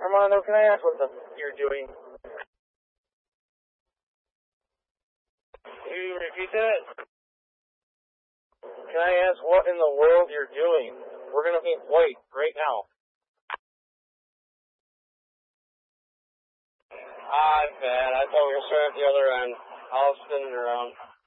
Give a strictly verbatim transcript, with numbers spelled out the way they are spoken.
Armando, can I ask what the f- you're doing? Can you repeat that? Can I ask what in the world you're doing? We're gonna paint white right now. Ah, bad. I thought we were starting at the other end. I was spinning around.